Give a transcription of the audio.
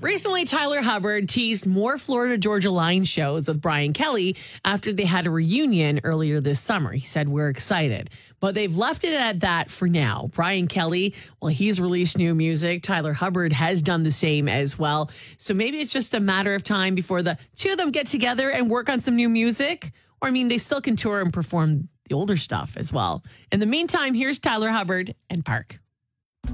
Recently, Tyler Hubbard teased more Florida Georgia Line shows with Brian Kelly after they had a reunion earlier this summer. He said, "We're excited." But they've left it at that for now. Brian Kelly, well, he's released new music. Tyler Hubbard has done the same as well. So maybe it's just a matter of time before the two of them get together and work on some new music. Or, I mean, they still can tour and perform the older stuff as well. In the meantime, here's Tyler Hubbard and Park.